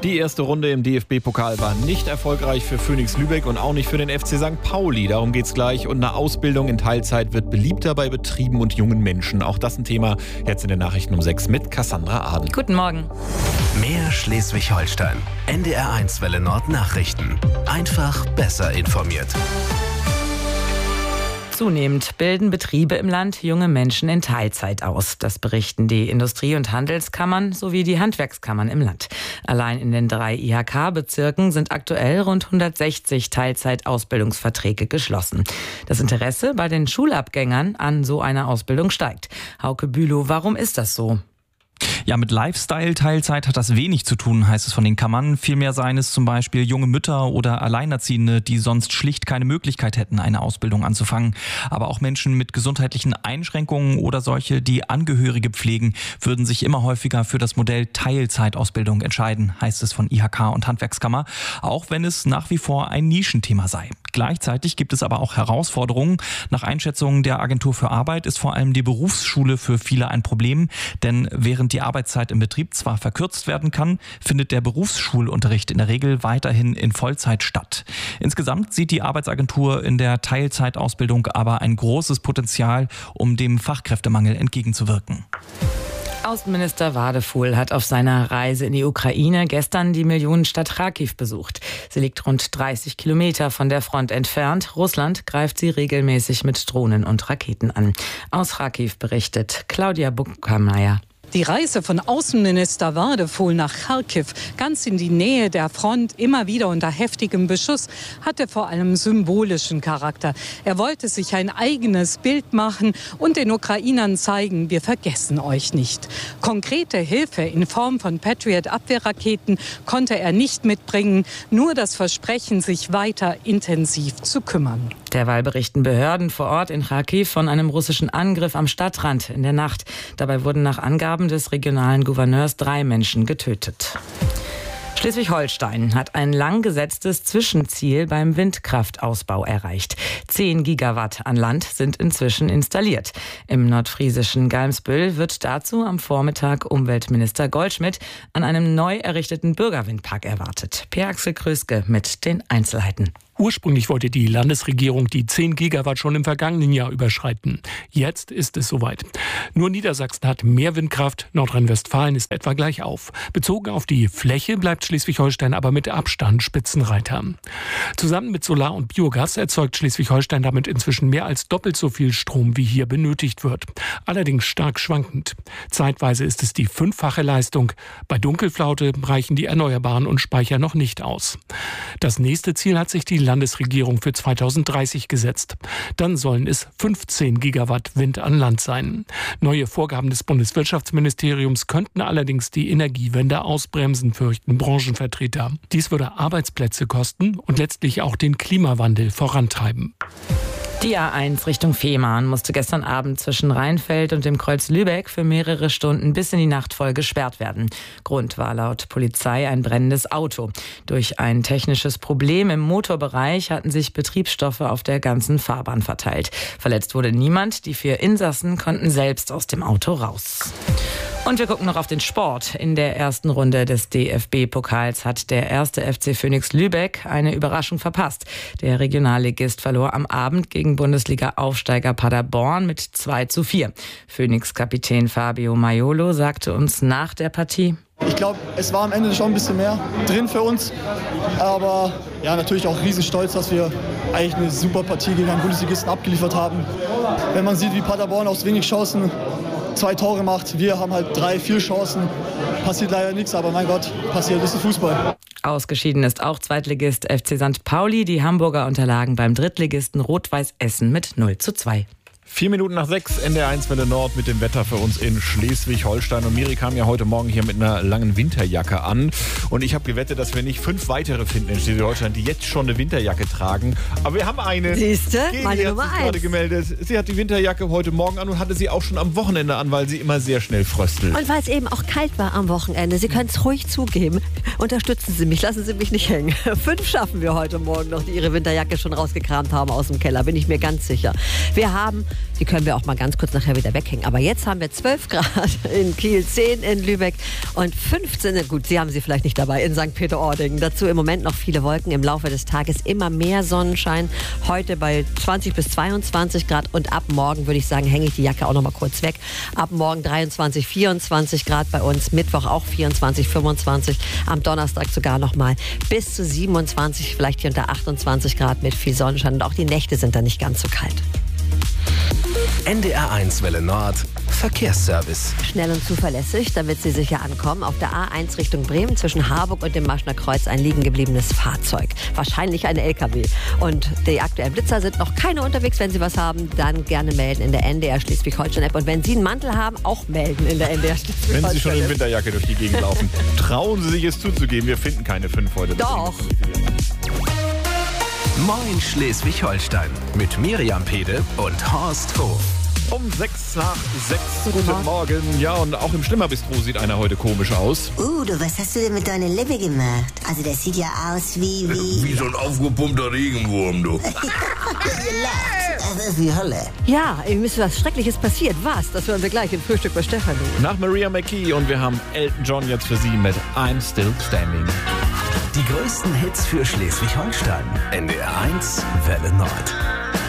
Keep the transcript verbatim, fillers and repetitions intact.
Die erste Runde im D F B-Pokal war nicht erfolgreich für Phoenix Lübeck und auch nicht für den F C Sankt Pauli. Darum geht's gleich. Und eine Ausbildung in Teilzeit wird beliebter bei Betrieben und jungen Menschen. Auch das ein Thema jetzt in den Nachrichten um sechs mit Cassandra Aden. Guten Morgen. Mehr Schleswig-Holstein. N D R eins Welle Nord Nachrichten. Einfach besser informiert. Zunehmend bilden Betriebe im Land junge Menschen in Teilzeit aus. Das berichten die Industrie- und Handelskammern sowie die Handwerkskammern im Land. Allein in den drei I H K-Bezirken sind aktuell rund hundertsechzig Teilzeitausbildungsverträge geschlossen. Das Interesse bei den Schulabgängern an so einer Ausbildung steigt. Hauke Bülow, warum ist das so? Ja, mit Lifestyle-Teilzeit hat das wenig zu tun, heißt es von den Kammern. Vielmehr seien es zum Beispiel junge Mütter oder Alleinerziehende, die sonst schlicht keine Möglichkeit hätten, eine Ausbildung anzufangen. Aber auch Menschen mit gesundheitlichen Einschränkungen oder solche, die Angehörige pflegen, würden sich immer häufiger für das Modell Teilzeitausbildung entscheiden, heißt es von I H K und Handwerkskammer, auch wenn es nach wie vor ein Nischenthema sei. Gleichzeitig gibt es aber auch Herausforderungen. Nach Einschätzung der Agentur für Arbeit ist vor allem die Berufsschule für viele ein Problem, denn während die Arbeitszeit im Betrieb zwar verkürzt werden kann, findet der Berufsschulunterricht in der Regel weiterhin in Vollzeit statt. Insgesamt sieht die Arbeitsagentur in der Teilzeitausbildung aber ein großes Potenzial, um dem Fachkräftemangel entgegenzuwirken. Außenminister Wadefuhl hat auf seiner Reise in die Ukraine gestern die Millionenstadt Charkiw besucht. Sie liegt rund dreißig Kilometer von der Front entfernt. Russland greift sie regelmäßig mit Drohnen und Raketen an. Aus Charkiw berichtet Claudia Buckermeier. Die Reise von Außenminister Wadefuhl nach Charkiw, ganz in die Nähe der Front, immer wieder unter heftigem Beschuss, hatte vor allem symbolischen Charakter. Er wollte sich ein eigenes Bild machen und den Ukrainern zeigen, wir vergessen euch nicht. Konkrete Hilfe in Form von Patriot-Abwehrraketen konnte er nicht mitbringen, nur das Versprechen, sich weiter intensiv zu kümmern. Derweil berichten Behörden vor Ort in Charkiw von einem russischen Angriff am Stadtrand in der Nacht. Dabei wurden nach Angaben des regionalen Gouverneurs drei Menschen getötet. Schleswig-Holstein hat ein lang gesetztes Zwischenziel beim Windkraftausbau erreicht. Zehn Gigawatt an Land sind inzwischen installiert. Im nordfriesischen Galmsbüll wird dazu am Vormittag Umweltminister Goldschmidt an einem neu errichteten Bürgerwindpark erwartet. Per-Axel Kröske mit den Einzelheiten. Ursprünglich wollte die Landesregierung die zehn Gigawatt schon im vergangenen Jahr überschreiten. Jetzt ist es soweit. Nur Niedersachsen hat mehr Windkraft, Nordrhein-Westfalen ist etwa gleich auf. Bezogen auf die Fläche bleibt Schleswig-Holstein aber mit Abstand Spitzenreiter. Zusammen mit Solar und Biogas erzeugt Schleswig-Holstein damit inzwischen mehr als doppelt so viel Strom, wie hier benötigt wird. Allerdings stark schwankend. Zeitweise ist es die fünffache Leistung. Bei Dunkelflaute reichen die Erneuerbaren und Speicher noch nicht aus. Das nächste Ziel hat sich die Landesregierung für zweitausenddreißig gesetzt. Dann sollen es fünfzehn Gigawatt Wind an Land sein. Neue Vorgaben des Bundeswirtschaftsministeriums könnten allerdings die Energiewende ausbremsen, fürchten Branchenvertreter. Dies würde Arbeitsplätze kosten und letztlich auch den Klimawandel vorantreiben. Die A eins Richtung Fehmarn musste gestern Abend zwischen Rheinfeld und dem Kreuz Lübeck für mehrere Stunden bis in die Nacht voll gesperrt werden. Grund war laut Polizei ein brennendes Auto. Durch ein technisches Problem im Motorbereich hatten sich Betriebsstoffe auf der ganzen Fahrbahn verteilt. Verletzt wurde niemand. Die vier Insassen konnten selbst aus dem Auto raus. Und wir gucken noch auf den Sport. In der ersten Runde des D F B-Pokals hat der erste F C Phoenix Lübeck eine Überraschung verpasst. Der Regionalligist verlor am Abend gegen Bundesliga-Aufsteiger Paderborn mit zwei zu vier. Phoenix-Kapitän Fabio Maiolo sagte uns nach der Partie: Ich glaube, es war am Ende schon ein bisschen mehr drin für uns. Aber ja, natürlich auch riesen Stolz, dass wir eigentlich eine super Partie gegen einen Bundesligisten abgeliefert haben. Wenn man sieht, wie Paderborn aus wenig Chancen zwei Tore macht, wir haben halt drei, vier Chancen. Passiert leider nichts, aber mein Gott, passiert, das ist Fußball. Ausgeschieden ist auch Zweitligist F C Sankt Pauli. Die Hamburger unterlagen beim Drittligisten Rot-Weiß Essen mit null zu zwei. Vier Minuten nach sechs, N D R eins Welle Nord mit dem Wetter für uns in Schleswig-Holstein. Und Miri kam ja heute Morgen hier mit einer langen Winterjacke an. Und ich habe gewettet, dass wir nicht fünf weitere finden in Schleswig-Holstein, die jetzt schon eine Winterjacke tragen. Aber wir haben eine. Siehste, Geli meine hat Nummer sich gerade eins. gemeldet. Sie hat die Winterjacke heute Morgen an und hatte sie auch schon am Wochenende an, weil sie immer sehr schnell fröstelt. Und weil es eben auch kalt war am Wochenende, Sie können es ruhig zugeben. Unterstützen Sie mich, lassen Sie mich nicht hängen. Fünf schaffen wir heute Morgen noch, die ihre Winterjacke schon rausgekramt haben aus dem Keller, bin ich mir ganz sicher. Wir haben Die können wir auch mal ganz kurz nachher wieder weghängen. Aber jetzt haben wir zwölf Grad in Kiel, zehn in Lübeck und fünfzehn, gut, Sie haben sie vielleicht nicht dabei, in Sankt Peter-Ording. Dazu im Moment noch viele Wolken, im Laufe des Tages immer mehr Sonnenschein. Heute bei zwanzig bis zweiundzwanzig Grad und ab morgen würde ich sagen, hänge ich die Jacke auch noch mal kurz weg. Ab morgen dreiundzwanzig, vierundzwanzig Grad bei uns, Mittwoch auch vierundzwanzig, fünfundzwanzig, am Donnerstag sogar noch mal bis zu siebenundzwanzig, vielleicht hier unter achtundzwanzig Grad mit viel Sonnenschein und auch die Nächte sind dann nicht ganz so kalt. N D R eins Welle Nord, Verkehrsservice. Schnell und zuverlässig, damit Sie sicher ankommen. Auf der A eins Richtung Bremen zwischen Harburg und dem Maschner Kreuz ein liegen gebliebenes Fahrzeug. Wahrscheinlich ein L K W. Und die aktuellen Blitzer sind noch keine unterwegs. Wenn Sie was haben, dann gerne melden in der N D R Schleswig-Holstein-App. Und wenn Sie einen Mantel haben, auch melden in der N D R Schleswig-Holstein-App. Wenn Sie schon in Winterjacke durch die Gegend laufen, trauen Sie sich es zuzugeben. Wir finden keine fünf heute. Doch. Moin Schleswig-Holstein mit Miriam Pede und Horst Hof. Um sechs nach sechs. Guten Morgen. Ja, und auch im Schlimmerbistro sieht einer heute komisch aus. Uh, du, was hast du denn mit deiner Lippe gemacht? Also das sieht ja aus wie... Wie, wie so ein aufgepumpter Regenwurm, du. Ihr lacht. Das ist die Hölle. Ja, ihm ist was Schreckliches passiert. Was? Das hören wir gleich im Frühstück bei Stefanie. Nach Maria McKee und wir haben Elton John jetzt für Sie mit I'm Still Standing. Die größten Hits für Schleswig-Holstein. N D R eins Welle Nord.